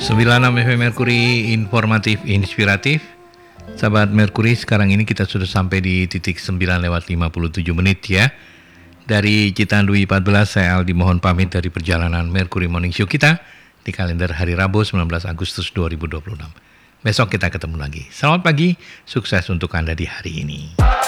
96 FM Merkuri, informatif, inspiratif. Sahabat Merkuri, sekarang ini kita sudah sampai di titik 9:57 ya. Dari Citandui 14, saya Aldi mohon pamit dari perjalanan Merkuri Morning Show kita di kalender hari Rabu 19 Agustus 2026. Besok kita ketemu lagi. Selamat pagi, sukses untuk Anda di hari ini.